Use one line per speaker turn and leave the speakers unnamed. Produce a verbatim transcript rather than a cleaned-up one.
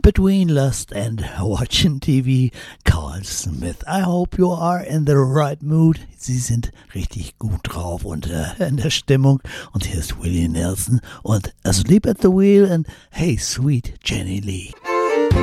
Between Lust and Watching T V, Carl Smith. I hope you are in the right mood. Sie sind richtig gut drauf und äh, in der Stimmung. Und hier ist Willie Nelson und Asleep at the Wheel and Hey Sweet Jenny Lee.